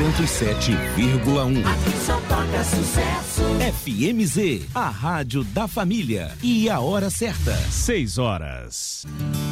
107,1. Aqui só toca sucesso. FMZ, a rádio da família. E a hora certa, 6 horas.